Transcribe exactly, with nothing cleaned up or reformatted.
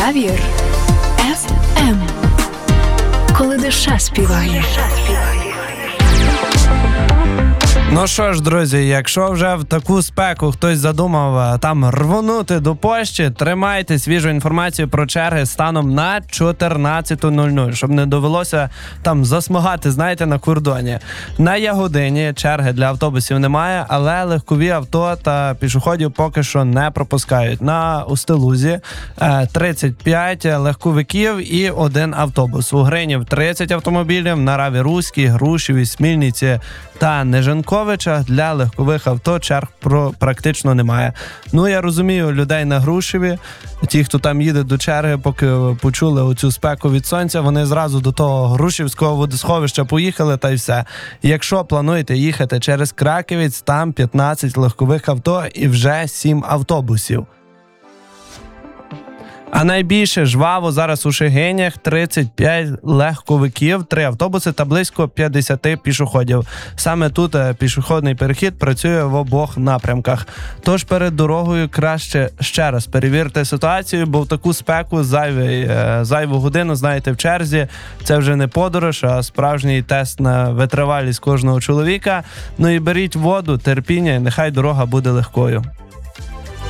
Явір еф ем. Коли душа співає. Ну що ж, друзі, якщо вже в таку спеку хтось задумав там рвонути до пошти, тримайте свіжу інформацію про черги станом на чотирнадцяту нуль нуль, щоб не довелося там засмагати, знаєте, на кордоні. На Ягодині черги для автобусів немає, але легкові авто та пішоходів поки що не пропускають. На Устилузі тридцять п'ять легковиків і один автобус. У Гринів тридцять автомобілів, на Раві Руській, Грушеві, Смільниці та Нежанковичах для легкових авто черг про практично немає. Ну, я розумію людей на Грушеві, ті, хто там їде до черги, поки почули оцю спеку від сонця, вони зразу до того Грушівського водосховища поїхали та й все. Якщо плануєте їхати через Краківець, там п'ятнадцять легкових авто і вже сім автобусів. А найбільше жваво зараз у Шегинях тридцять п'ять легковиків, три автобуси та близько п'ятдесят пішоходів. Саме тут пішохідний перехід працює в обох напрямках. Тож перед дорогою краще ще раз перевірте ситуацію, бо в таку спеку зайвий, зайву годину, знаєте, в черзі, це вже не подорож, а справжній тест на витривалість кожного чоловіка. Ну і беріть воду, терпіння, і нехай дорога буде легкою.